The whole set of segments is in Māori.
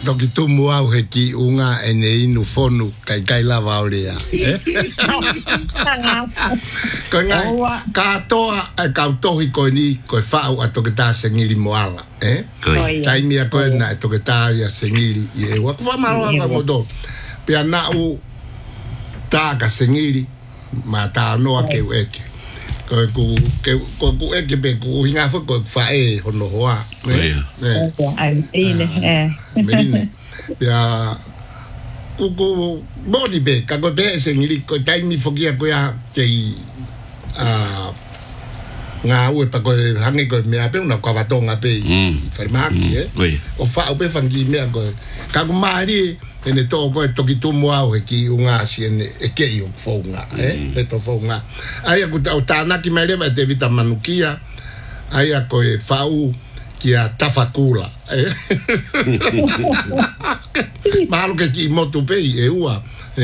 toki tumu au he ki unga e ne inu fonu kai lava olea. Ko ngai, katoa e kautohi koe ni koe whau a toke tā sengiri moala. Taimia koe na e toke tā ia sengiri i e wako whamaroa ka ngoto. Pea na u tā ka sengiri ma tā noa ke u eke. Koe ku eke pe ku hinga fo koe whae hono hoa. Merine. Pea ku boni pe, ka koe pe sengiri koe taimi fokia koe a kei ngā ue pa koe hange koe mea pe una kawatonga pe i wharimaki o whao pe whangi mea koe ka ku maari ene tō koe toki tumu au he ki unga si ene e kei o whaunga e to whaunga aia ku tau tānaki mai rewa e te vita manukia aia koe whau ki a tawhakula mahalo ke ki motu pei e ua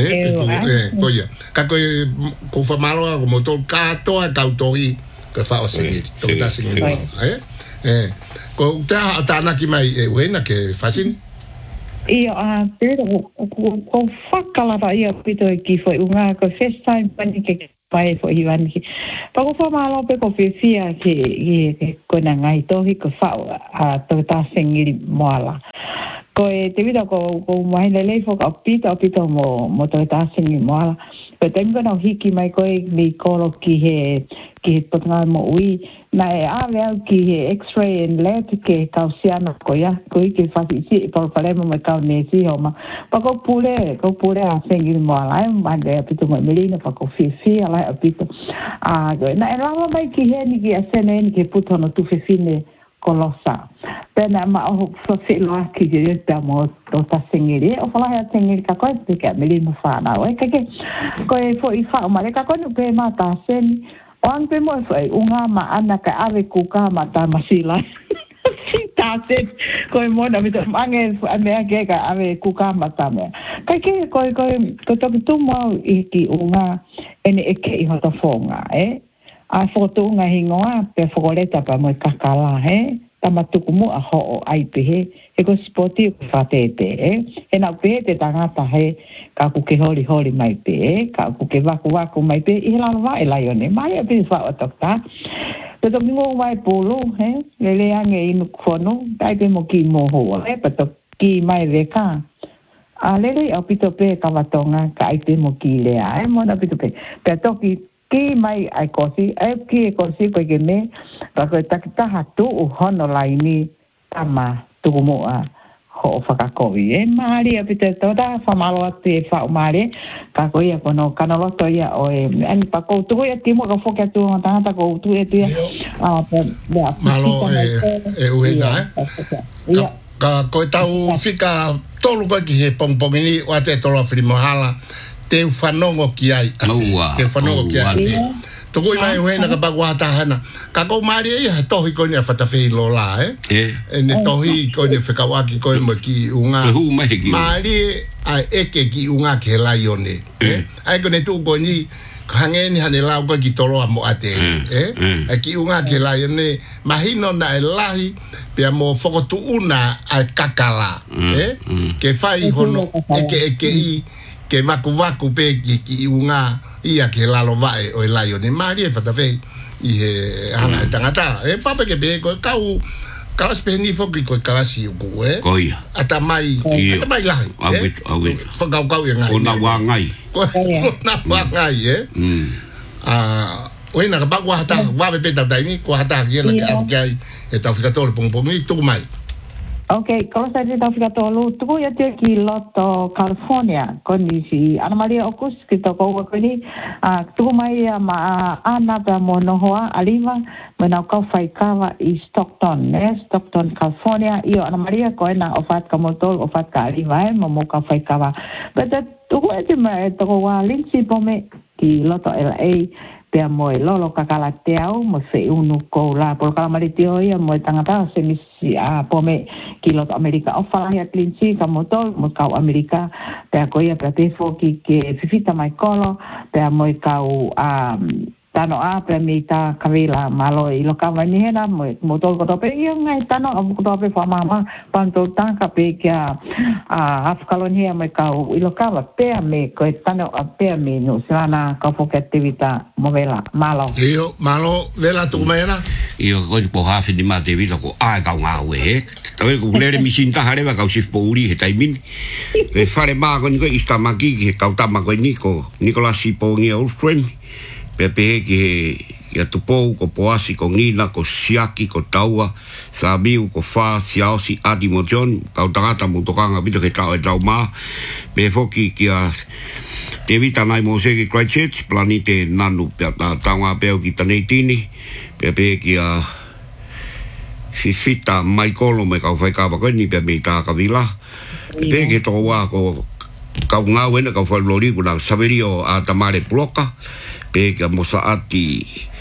koia ka koe ko whamaloa ko moto katoa kautohi ko whao sengiri toki ta sengiri ko tānaki mai e uena ke whasini Ia pero ko whakalava ia pito e ki foi unga ko first time pani ke pai foi iwan ki. Pa ko whamalo pe ko whiwhia ki kona ngai tohi ko whao a to ta sengiri moala. Ko e te vida ko mai lelei fo ka pito mo to ta sengiri moala. Ko te ngona hiki mai ko e mi kolo ki he potnga mo ui na e ave au ki he x-ray and lab ke kausiana ko ya ko i ke fasi si por palema me kau ne si homa pa ko pule a sengiri mo ala ma de apito mo melina pa ko fi ala apito na e lava mai ki he ni ki asene ni ke puto no tu fine kolosa pena ma o fasi lo ki je ta mo to ta sengiri o fala ha sengiri ka ko te ke melina fa na o ke ko e fo i fa ma le ka ko no pe ma ta sen Oan pe mo fai unga ma ana ka ave kuka ma ta masila. Ta se ko mo na mi to mange me ke ka ave kuka ma ta me. Ka ke ko to tu mo I ki unga ene eke I hota fonga A foto unga hingoa pe fogoleta pa mo kakala tamatuku mo a ho ai pe e ko spoti ko fatete e na pe te tangata ka ku ke holi mai pe ka ku ke waku mai pe I la va e la yone mai pe fa otokta te to mo vai polo le ange inu kono dai pe mo ki mo ho pe to ki mai veka a le apito pe ka watonga ka ai pe mo ki le mo na apito pe to ki mai ai kosi ki kosi ko ke me pa ko takita hatu o hono laini tama tu mo ho whakakowi maari apite toda whamalo atu whao maari ka ko ia kono kanaloto ia o ani pa ko tu ia timo ka whokia tu o tangata ko tu ia tu malo uena ka ko tau whika tolu ko ki he pongpongini o te tolo whirimohala te whanongo ki ai te whanongo ki ai toko I mai uena ka bagua tahana ka ko maari ia tohi ko ni a whatawhi lola ne tohi ko ni whekawaki ko mo ki unga maari a eke ki unga ke lai one ai ko ne tu ko ni hangeni hane lau ko ki toloa mo ate ki unga ke lai one mahino na e lahi pia mo whakotu una a kakala ke whai hono eke I ke waku pe ki unga ia ke lalo vai o laio ne mari e whatawhi I he hanga tangata papa ke pe ko kau kalas pe ni foki ko kalasi uku koia ata mai lahi kau ia ngai o na wangai ko na wangai oina ka bagua hata wave pe tau taini ko hata kia na ke afkai e tau whikatore pongpongi tuku mai Okay, kalau saya di Afrika Tolu, tu ya dia ki Loto California, kondisi Ana Maria Okus kita kau ni, tu mai ma ana pa monohoa alima menau fai kawa I Stockton, Stockton California, io Ana Maria kau na ofat kamotol ofat ka alima mo kau fai kawa, betul tu ya dia mai tu wa Lindsay pome ki Loto LA. Pea moe lolo kakala teau mo se unu ko la por kala maritio ia mo tangata se misi pome kilot Amerika o fala ya klinci ka motol mo kau Amerika pea ko ia pea te foki ke fifita mai kolo pea moe kau tano apa mita kavila malo ilo kama ni hena motor ko pe yung ngai tano ko pe fa mama panto tangka pe kia afkalon hia me ka ilo kama pe me ko tano pe me no sana ka fo activita movela malo io malo vela tu mera io ko po ha fi di ma te vita ko a ka nga we tawe ko lere mi sinta hare ba ka si pouri he taimin e fare ma ko ni ko istamaki ke ka utama ko Nicolas Sipongi old friend pepe ki ya tupo ko poasi ko ngina ko siaki ko taua sabiu ko fa siao si adi mojon tau tangata mutokanga bito ke tau e tau ma pe foki ki a te vita nai mo se ki Christchurch planite nanu pe ta tanga pe ki tanei tini pepe ki a fifita mai kolo me ka fai ka ba ko ni pe me ta ka vila pe ke to wa ko ka nga wena ka fa lori ku na saberio a tamare bloka pe ka mosaati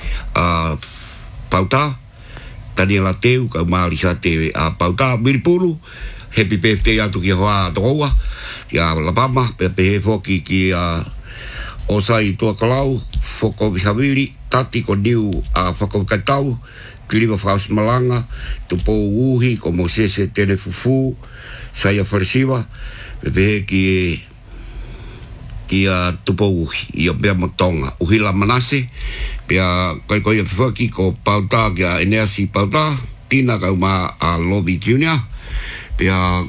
pauta tani la teu ka mari sa te a pauta bilpulu happy birthday atu ki hoa toa ya la pama pe foki ki o sai to klau foko bihavili tati ko diu a foko katau kliva faus malanga tu po uhi como se telefufu sai ofresiva pe ki tupo uhi ia bea motonga uhi la manase pea kai foki ko pauta kia enersi pauta tina ka uma a lobby junior pea